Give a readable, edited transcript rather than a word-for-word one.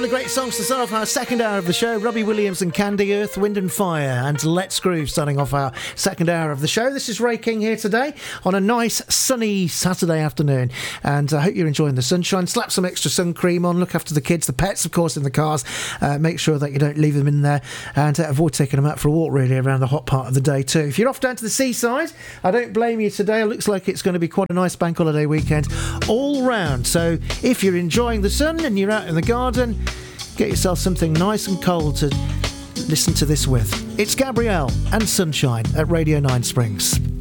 couple of great songs to start off our second hour of the show. Robbie Williams and Candy, Earth, Wind and Fire, and Let's Groove starting off our second hour of the show. This is Ray King here today on a nice sunny Saturday afternoon, and I hope you're enjoying the sunshine. Slap some extra sun cream on, look after the kids, the pets of course in the cars, make sure that you don't leave them in there, and avoid taking them out for a walk really around the hot part of the day too. If you're off down to the seaside, I don't blame you today. It looks like it's going to be quite a nice bank holiday weekend all round, so if you're enjoying the sun and you're out in the garden, get yourself something nice and cold to listen to this with. It's Gabrielle and Sunshine at Radio 9 Springs.